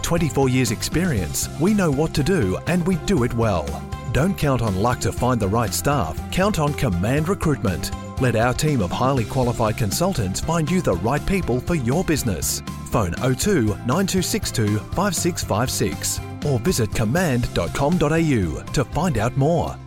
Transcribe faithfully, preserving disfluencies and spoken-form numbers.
twenty-four years experience, we know what to do and we do it well. Don't count on luck to find the right staff. Count on Command Recruitment. Let our team of highly qualified consultants find you the right people for your business. Phone oh two nine two six two five six five six or visit command dot com dot a u to find out more.